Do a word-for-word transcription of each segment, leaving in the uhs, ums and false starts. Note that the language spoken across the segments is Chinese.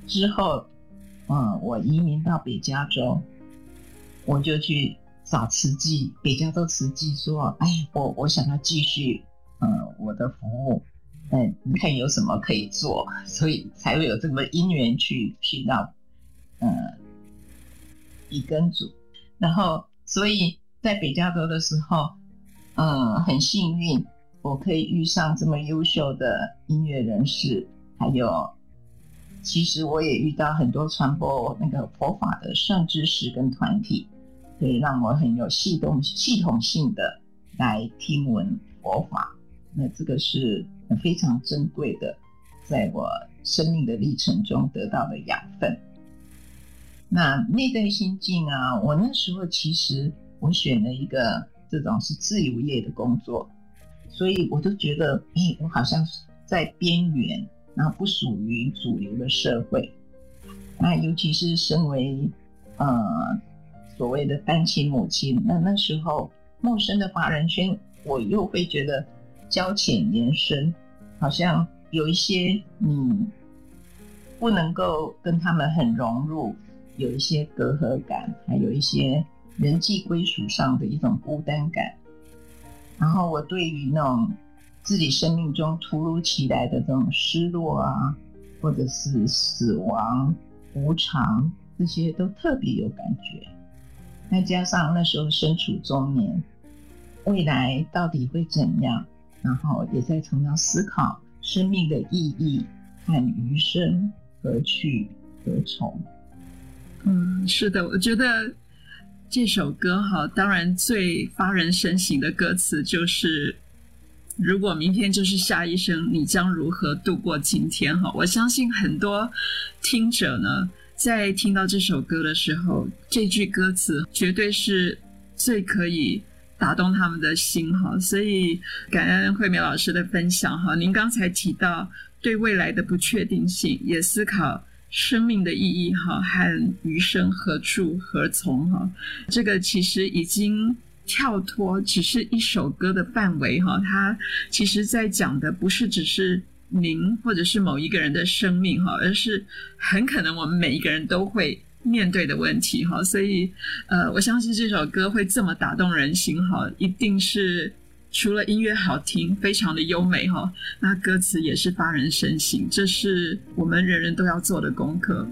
之后，嗯，我移民到北加州，我就去找慈济，北加州慈济说，哎，我我想要继续，呃，我的服务，嗯，你看有什么可以做，所以才会有这么因缘去去到，呃，比根组，然后所以在北加州的时候，呃，很幸运，我可以遇上这么优秀的音乐人士，还有，其实我也遇到很多传播那个佛法的善知识跟团体，可以让我很有系统系统性的来听闻佛法，那这个是非常珍贵的，在我生命的历程中得到的养分。那内在心境啊，我那时候其实我选了一个这种是自由业的工作，所以我都觉得，哎，我好像在边缘，然后不属于主流的社会。那尤其是身为呃所谓的单亲母亲，那那时候陌生的华人圈，我又会觉得交浅言深，好像有一些你不能够跟他们很融入，有一些隔阂感，还有一些人际归属上的一种孤单感。然后我对于那种自己生命中突如其来的这种失落啊，或者是死亡、无常，这些都特别有感觉。再加上那时候身处中年，未来到底会怎样，然后也在常常思考生命的意义和余生何去何从。 嗯，是的，我觉得这首歌哈，当然最发人深省的歌词就是如果明天就是下一生，你将如何度过今天哈？我相信很多听者呢，在听到这首歌的时候，这句歌词绝对是最可以打动他们的心哈。所以感恩惠美老师的分享哈。您刚才提到对未来的不确定性，也思考生命的意义哈，和余生何处何从哈，这个其实已经跳脱只是一首歌的范围哈，它其实在讲的不是只是您或者是某一个人的生命哈，而是很可能我们每一个人都会面对的问题哈。所以呃，我相信这首歌会这么打动人心哈，一定是除了音乐好听，非常的优美哈，那歌词也是发人深省，这是我们人人都要做的功课。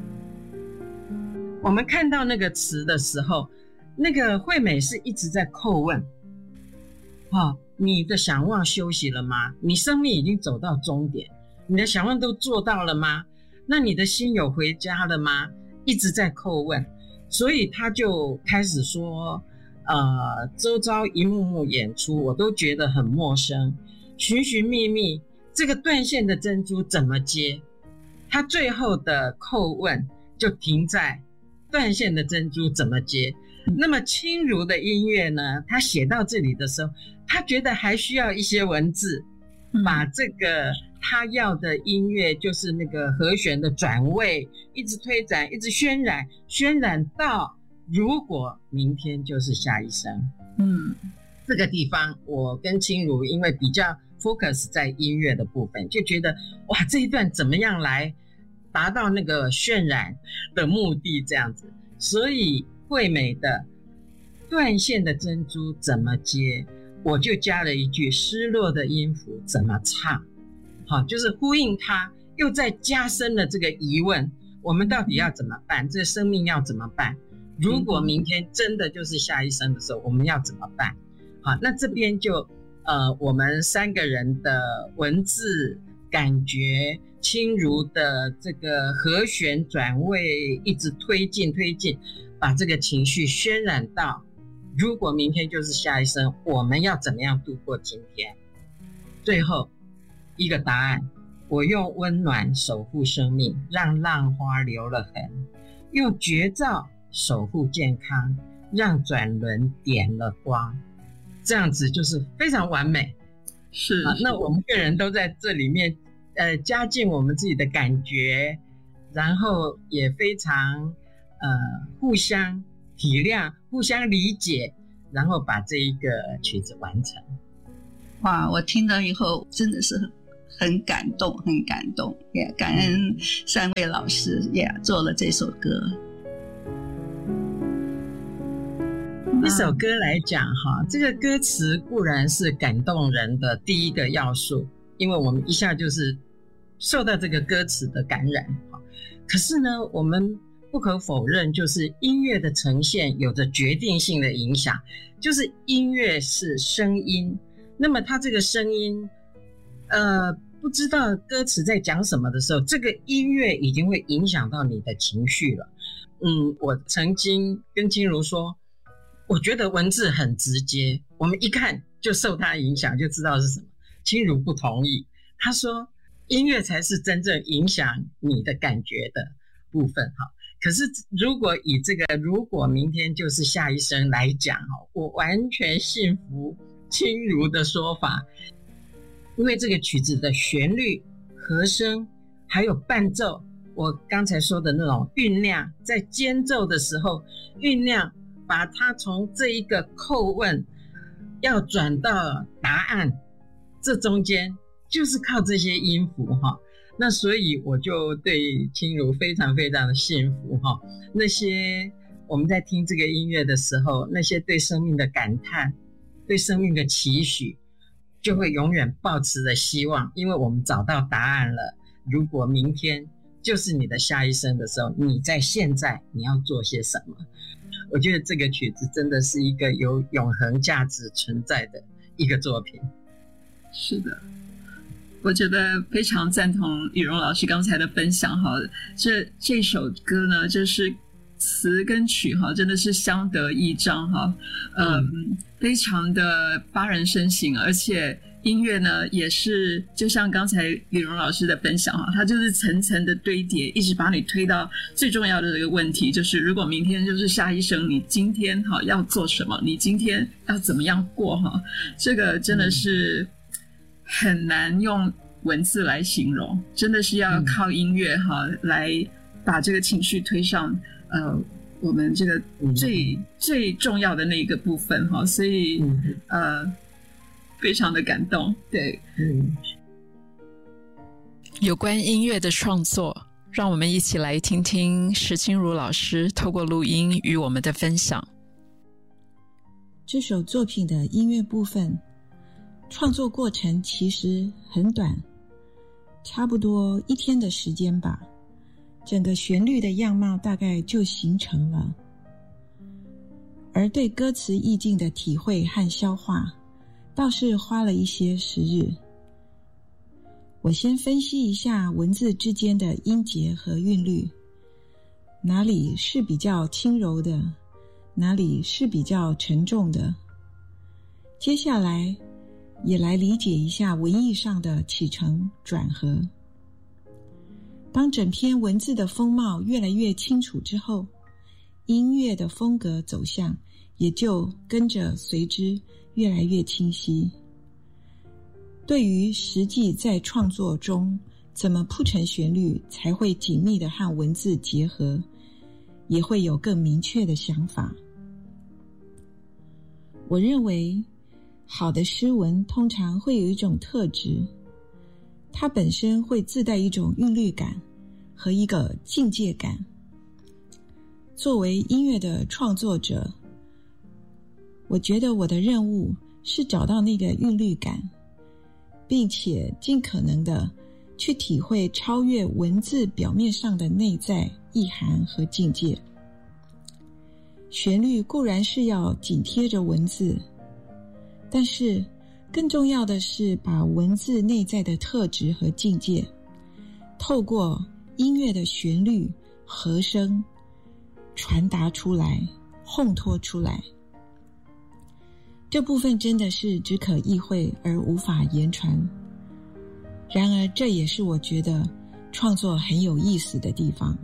我们看到那个词的时候，那个惠美是一直在叩问，哦，你的想望休息了吗？你生命已经走到终点，你的想望都做到了吗？那你的心有回家了吗？一直在叩问，所以他就开始说呃，周遭一幕幕演出我都觉得很陌生，寻寻觅觅，这个断线的珍珠怎么接？他最后的叩问就停在断线的珍珠怎么接。那么轻如的音乐呢，他写到这里的时候，他觉得还需要一些文字，把这个他要的音乐，就是那个和弦的转位一直推展，一直渲染，渲染到如果明天就是下一生。嗯，这个地方我跟清如因为比较 focus 在音乐的部分，就觉得哇，这一段怎么样来达到那个渲染的目的这样子。所以惠美的断线的珍珠怎么接，我就加了一句失落的音符怎么唱，好，就是呼应它，又再加深了这个疑问，我们到底要怎么办？这个生命要怎么办？如果明天真的就是下一生的时候，我们要怎么办？好，那这边就呃，我们三个人的文字感觉，清如的这个和弦转位一直推进推进，把这个情绪渲染到如果明天就是下一生，我们要怎么样度过今天？最后一个答案，我用温暖守护生命，让浪花留了痕，用绝招守护健康，让转轮点了光，这样子就是非常完美。 是， 啊，那我们个人都在这里面呃，加进我们自己的感觉，然后也非常呃互相体谅，互相理解，然后把这一个曲子完成。 哇，我听到以后真的是很很感动，很感动，也感恩三位老师也做了这首歌。 一首歌来讲哈，这个歌词固然是感动人的第一个要素，因为我们一下就是受到这个歌词的感染。可是呢，我们不可否认，就是音乐的呈现有着决定性的影响，就是音乐是声音，那么它这个声音呃，不知道歌词在讲什么的时候，这个音乐已经会影响到你的情绪了。嗯，我曾经跟金如说，我觉得文字很直接，我们一看就受它影响，就知道是什么。金如不同意，他说音乐才是真正影响你的感觉的部分。可是如果以这个如果明天就是下一生来讲，我完全信服金如的说法，因为这个曲子的旋律、和声还有伴奏，我刚才说的那种酝酿，在间奏的时候酝酿，把它从这一个叩问要转到答案，这中间就是靠这些音符哈。那所以我就对清如非常非常的幸福哈。那些我们在听这个音乐的时候，那些对生命的感叹，对生命的期许，就会永远抱持着希望，因为我们找到答案了。如果明天就是你的下一生的时候，你在现在你要做些什么？我觉得这个曲子真的是一个有永恒价值存在的一个作品。 是的，我觉得非常赞同雨蓉老师刚才的分享哈。这这首歌呢，就是词跟曲哈，真的是相得益彰哈，嗯，嗯非常的发人深省，而且音乐呢也是就像刚才雨蓉老师的分享哈，它就是层层的堆叠，一直把你推到最重要的这个问题，就是如果明天就是下一生，你今天哈要做什么？你今天要怎么样过哈？这个真的是很难用文字来形容，真的是要靠音乐哈来把这个情绪推上呃我们这个最、嗯、最重要的那一个部分哈，所以、嗯、呃非常的感动。对， 嗯， 有关音乐的创作，让我们一起来听听石清如老师透过录音与我们的分享。 这首作品的音乐部分创作过程其实很短，差不多一天的时间吧，整个旋律的样貌大概就形成了。而对歌词意境的体会和消化，倒是花了一些时日。我先分析一下文字之间的音节和韵律，哪里是比较轻柔的，哪里是比较沉重的。接下来也来理解一下文意上的起承转合。当整篇文字的风貌越来越清楚之后，音乐的风格走向也就跟着随之越来越清晰。对于实际在创作中怎么铺陈旋律才会紧密的和文字结合，也会有更明确的想法。我认为好的诗文通常会有一种特质，它本身会自带一种韵律感和一个境界感。作为音乐的创作者，我觉得我的任务是找到那个韵律感，并且尽可能的去体会超越文字表面上的内在意涵和境界。旋律固然是要紧贴着文字，但是更重要的是把文字内在的特质和境界透过音乐的旋律和声传达出来，烘托出来。这部分真的是只可意会而无法言传，然而这也是我觉得创作很有意思的地方。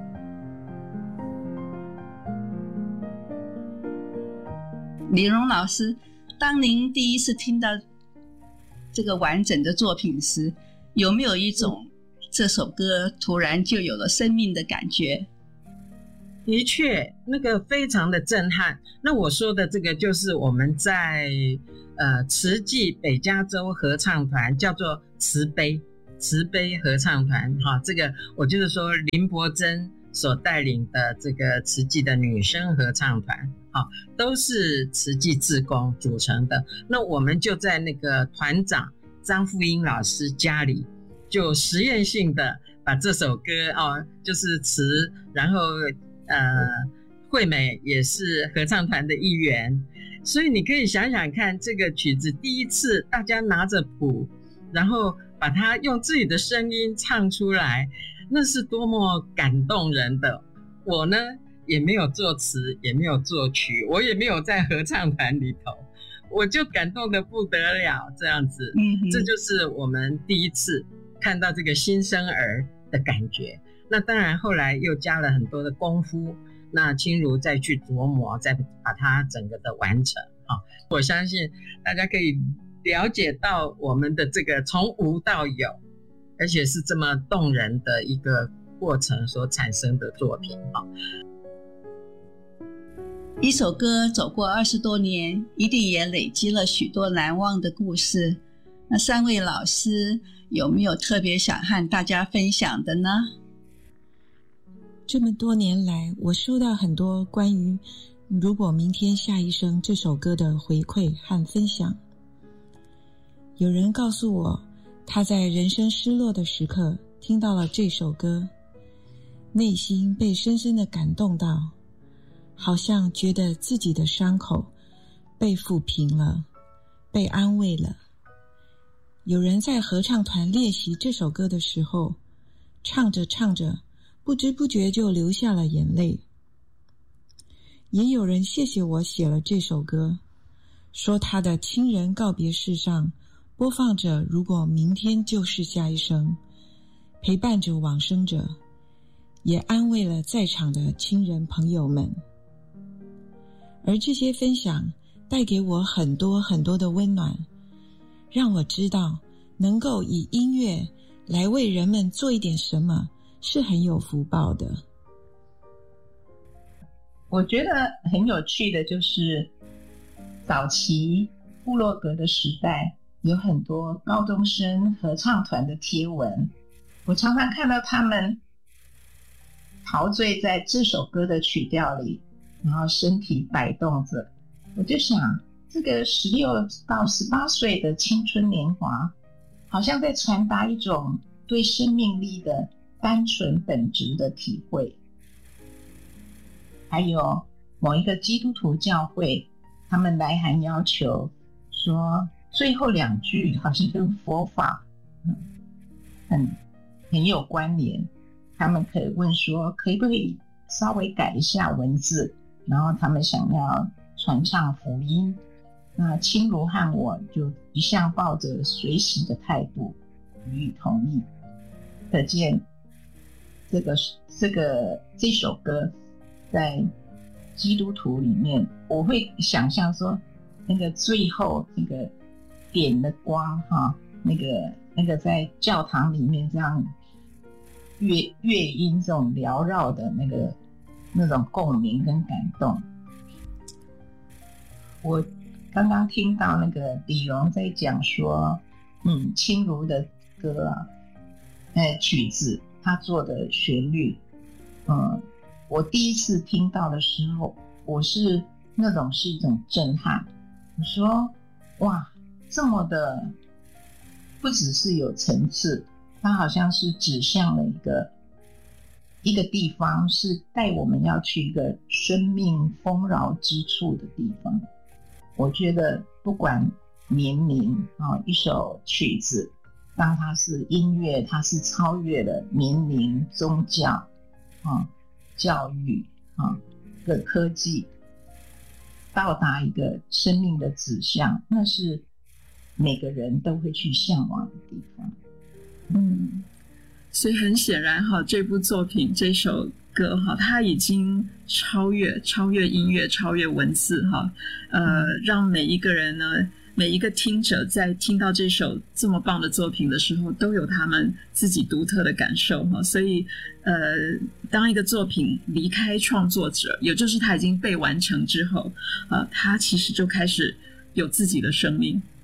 李荣老师，当您第一次听到这个完整的作品时，有没有一种这首歌突然就有了生命的感觉？ 的确，那个非常的震撼。那我说的这个就是我们在呃慈济北加州合唱团叫做慈悲慈悲合唱团哈，这个我就是说林柏珍所带领的这个慈济的女生合唱团啊，都是慈济志工组成的。那我们就在那个团长张富英老师家里，就实验性的把这首歌哦，就是词，然后呃，惠美也是合唱团的一员，所以你可以想想看，这个曲子第一次大家拿着谱，然后把它用自己的声音唱出来，那是多么感动人的。我呢也没有作词，也没有作曲，我也没有在合唱团里头，我就感动得不得了，这样子。嗯，这就是我们第一次看到这个新生儿的感觉。那当然后来又加了很多的功夫，那清如再去琢磨，再把它整个的完成啊。我相信大家可以了解到我们的这个从无到有，而且是这么动人的一个过程所产生的作品啊。 一首歌走过二十多年，一定也累积了许多难忘的故事。那三位老师有没有特别想和大家分享的呢？ 这么多年来，我收到很多关于如果明天下一生这首歌的回馈和分享。有人告诉我，他在人生失落的时刻听到了这首歌，内心被深深的感动到，好像觉得自己的伤口被抚平了，被安慰了。有人在合唱团练习这首歌的时候，唱着唱着不知不觉就流下了眼泪。也有人谢谢我写了这首歌，说他的亲人告别式上播放着如果明天就是下一生，陪伴着往生者，也安慰了在场的亲人朋友们。而这些分享带给我很多很多的温暖，让我知道能够以音乐来为人们做一点什么是很有福报的。 我觉得很有趣的就是早期部落格的时代，有很多高中生合唱团的贴文，我常常看到他们陶醉在这首歌的曲调里，然后身体摆动着。我就想，这个十六到十八岁的青春年华，好像在传达一种对生命力的单纯本质的体会。还有某一个基督徒教会，他们来函要求说，最后两句好像跟佛法、嗯、很很有关联，他们可以问说，可以不可以稍微改一下文字，然后他们想要传唱福音。那清如和我就一向抱着随喜的态度予以同意。可见这个这个这首歌在基督徒里面，我会想象说，那个最后那个点的光哈，那个那个在教堂里面这样乐乐音这种缭绕的那个那种共鸣跟感动。我刚刚听到那个李荣在讲说，嗯，清如的歌啊，呃，曲子他做的旋律，嗯，我第一次听到的时候，我是那种是一种震撼。我说，哇，这么的，不只是有层次，它好像是指向了一个一个地方，是带我们要去一个生命丰饶之处的地方。我觉得不管年龄啊，一首曲子，当它是音乐，它是超越了年龄、宗教啊、教育啊的科技，到达一个生命的指向，那是每个人都会去向往的地方。 嗯，所以很显然哈，这部作品这首歌哈，它已经超越超越音乐，超越文字哈，呃，让每一个人呢，每一个听者在听到这首这么棒的作品的时候，都有他们自己独特的感受哈。所以，呃，当一个作品离开创作者，也就是它已经被完成之后，呃，它其实就开始有自己的生命。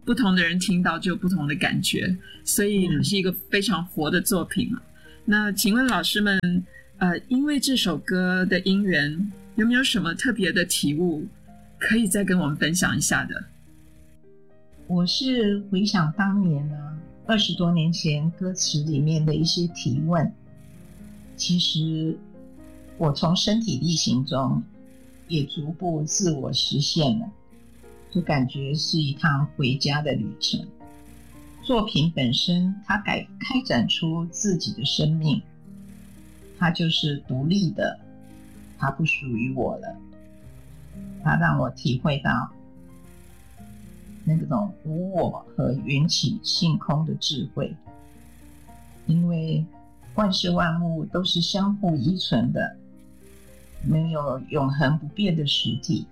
不同的人听到就有不同的感觉，所以它是一个非常活的作品啊。那请问老师们，呃，因为这首歌的因缘，有没有什么特别的体悟，可以再跟我们分享一下的？ 我是回想当年呢、啊，二十多年前歌词里面的一些提问，其实我从身体力行中也逐步自我实现了，就感觉是一趟回家的旅程。作品本身它改开展出自己的生命，它就是独立的，它不属于我了，它让我体会到那种无我和缘起性空的智慧。因为万事万物都是相互依存的，没有永恒不变的实体，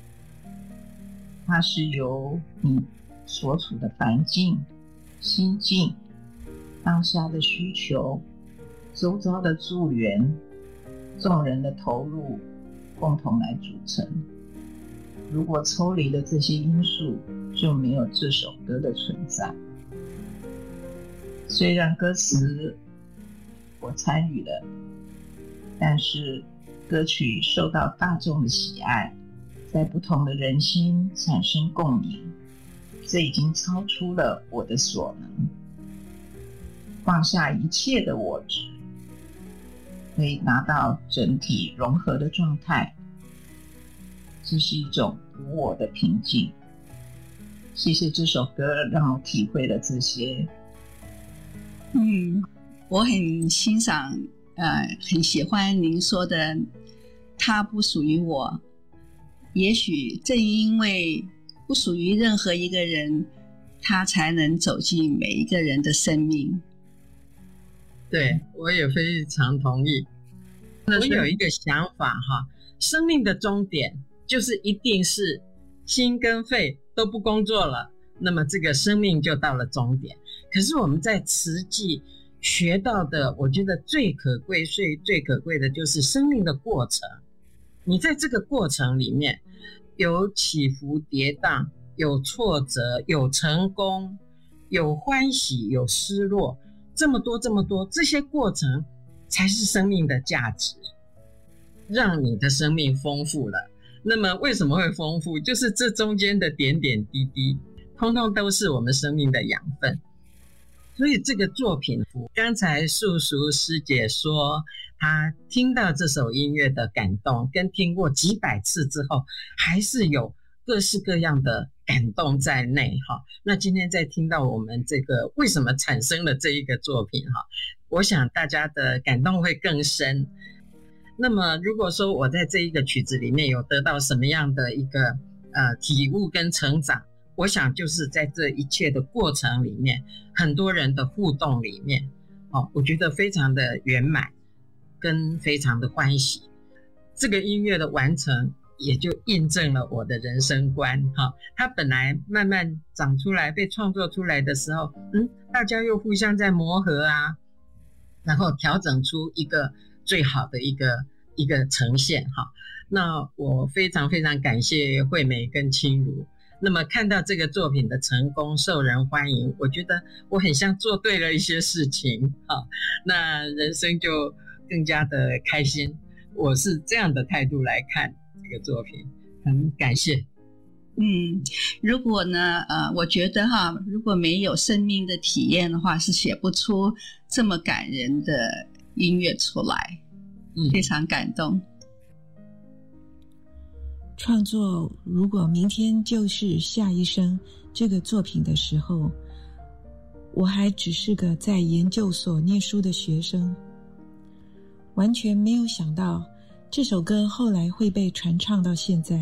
它是由你所处的环境、心境、当下的需求、周遭的助缘、众人的投入共同来组成。如果抽离了这些因素，就没有这首歌的存在。虽然歌词我参与了，但是歌曲受到大众的喜爱，在不同的人心产生共鸣，这已经超出了我的所能。放下一切的我执，可以达到整体融合的状态，这是一种无我的平静。谢谢这首歌让我体会了这些。 嗯，我很欣赏，呃，很喜欢您说的它不属于我。也许正因为不属于任何一个人，它才能走进每一个人的生命。 对，我也非常同意。我有一个想法哈，生命的终点就是一定是心跟肺都不工作了，那么这个生命就到了终点。可是我们在慈济学到的，我觉得最可贵、最最可贵的就是生命的过程。你在这个过程里面，有起伏跌宕，有挫折，有成功，有欢喜，有失落，这么多这么多，这些过程才是生命的价值，让你的生命丰富了。那么为什么会丰富？就是这中间的点点滴滴，通通都是我们生命的养分。所以这个作品，刚才素淑师姐说她听到这首音乐的感动，跟听过几百次之后还是有各式各样的感动在内哈。那今天在听到我们这个为什么产生了这一个作品哈，我想大家的感动会更深。那么如果说我在这一个曲子里面有得到什么样的一个呃体悟跟成长，我想就是在这一切的过程里面，很多人的互动里面，哦，我觉得非常的圆满，跟非常的欢喜。这个音乐的完成，也就印证了我的人生观哈。它本来慢慢长出来，被创作出来的时候，嗯，大家又互相在磨合啊，然后调整出一个最好的一个一个呈现哈。那我非常非常感谢惠美跟清如。那么看到这个作品的成功，受人欢迎，我觉得我很像做对了一些事情啊，那人生就更加的开心。我是这样的态度来看这个作品，很感谢。 嗯，如果呢，呃，我觉得哈，如果没有生命的体验的话，是写不出这么感人的音乐出来。嗯，非常感动。 创作如果明天就是下一生这个作品的时候，我还只是个在研究所念书的学生，完全没有想到这首歌后来会被传唱到现在。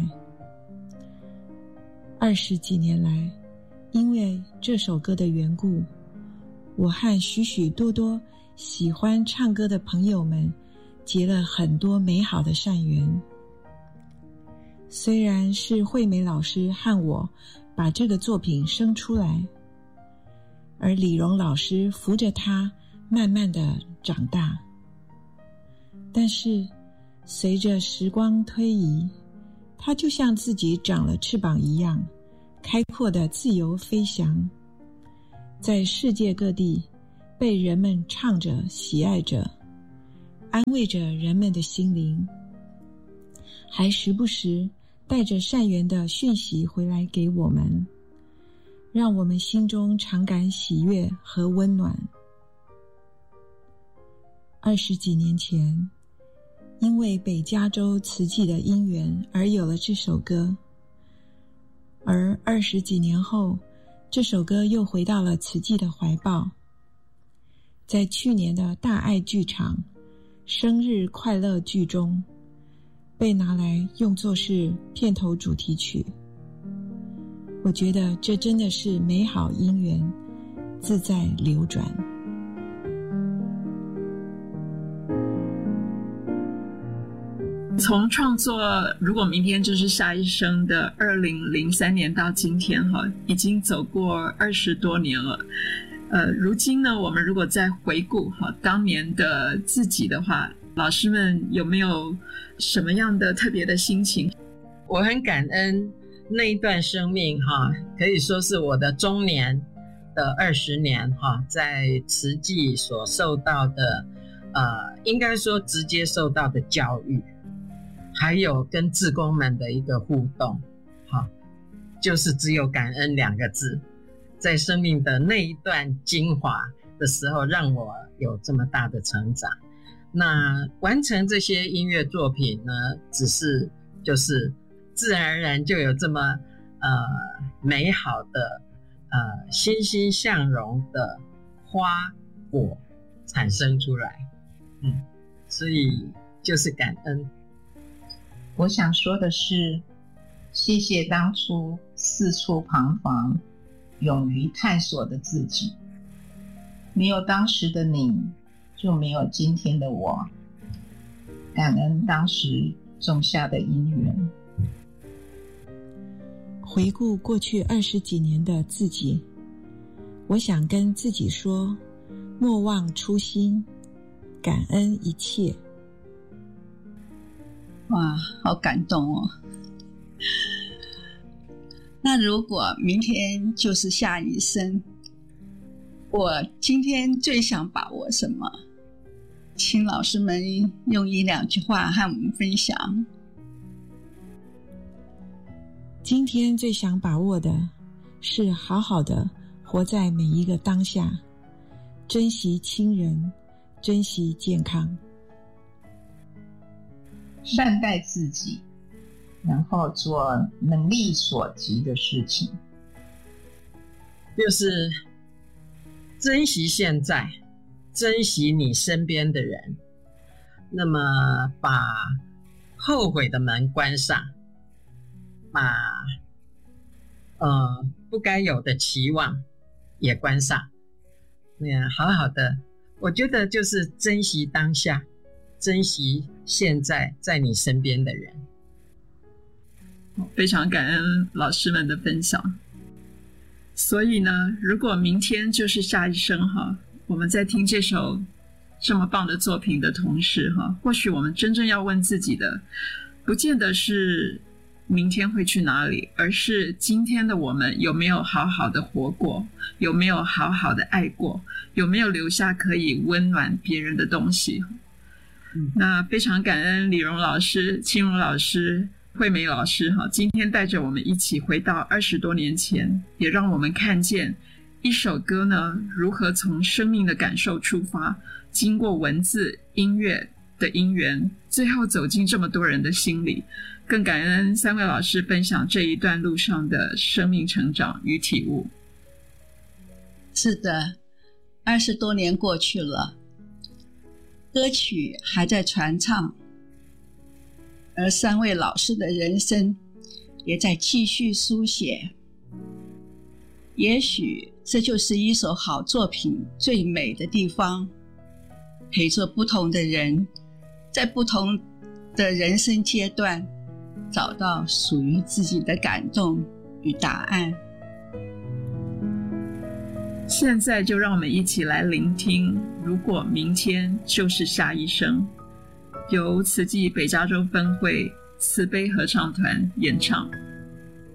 二十几年来，因为这首歌的缘故，我和许许多多喜欢唱歌的朋友们结了很多美好的善缘。虽然是惠美老师和我把这个作品生出来，而李荣老师扶着它慢慢的长大，但是随着时光推移，它就像自己长了翅膀一样， 开阔的自由飞翔，在世界各地被人们唱着、喜爱着，安慰着人们的心灵，还时不时带着善缘的讯息回来给我们，让我们心中常感喜悦和温暖。二十几年前，因为北加州慈济的因缘而有了这首歌，而二十几年后，这首歌又回到了慈济的怀抱，在去年的大爱剧场生日快乐剧中被拿来用作是片头主题曲。我觉得这真的是美好因缘自在流转。 从创作如果明天就是下一生的二零零三年到今天哈，已经走过二十多年了。呃，如今呢，我们如果再回顾哈当年的自己的话，老师们有没有什么样的特别的心情？ 我很感恩那一段生命哈，可以说是我的中年的二十年哈，在慈济所受到的呃，应该说直接受到的教育，还有跟志工们的一个互动，哈，就是只有感恩两个字。在生命的那一段精华的时候，让我有这么大的成长。那完成这些音乐作品呢，只是就是自然而然就有这么呃美好的呃欣欣向荣的花果产生出来，嗯，所以就是感恩。 我想说的是，谢谢当初四处彷徨、勇于探索的自己。没有当时的你，就没有今天的我。感恩当时种下的因缘。 回顾过去二十几年的自己，我想跟自己说：莫忘初心，感恩一切。 哇，好感动哦！那如果明天就是下一生，我今天最想把握什么？请老师们用一两句话和我们分享。 今天最想把握的是好好的活在每一个当下，珍惜亲人，珍惜健康， 善待自己，然后做能力所及的事情， 就是珍惜现在，珍惜你身边的人，那么把后悔的门关上，把呃不该有的期望也关上，那好好的，我觉得就是珍惜当下，珍惜现在在你身边的人。 非常感恩老师们的分享。所以呢，如果明天就是下一生哈，我们在听这首这么棒的作品的同时哈，或许我们真正要问自己的，不见得是明天会去哪里，而是今天的我们有没有好好的活过，有没有好好的爱过，有没有留下可以温暖别人的东西。嗯、那非常感恩李荣老师、青荣老师、惠美老师哈，今天带着我们一起回到二十多年前，也让我们看见一首歌呢如何从生命的感受出发，经过文字、音乐的因缘，最后走进这么多人的心里。更感恩三位老师分享这一段路上的生命成长与体悟。 是的，二十多年过去了，歌曲还在传唱，而三位老师的人生也在继续书写。也许这就是一首好作品最美的地方，陪着不同的人，在不同的人生阶段找到属于自己的感动与答案。 现在就让我们一起来聆听如果明天就是下一生，由慈济北加州分会慈悲合唱团演唱。